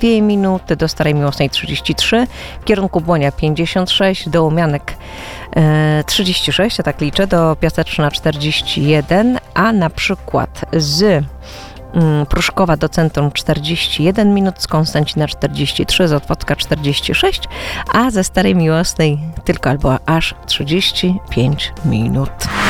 minuty, do Starej Miłosnej 33, w kierunku Błonia 56, do Łomianek 36, ja tak liczę, do Piaseczna 41, a na przykład z Pruszkowa do centrum 41 minut, z Konstancina 43, z Otwocka 46, a ze Starej Miłosnej tylko albo aż 35 minut.